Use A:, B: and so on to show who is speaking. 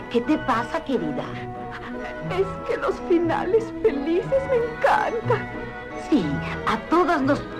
A: ¿Qué te pasa, querida?
B: Es que los finales felices me encantan.
A: Sí, a todas nos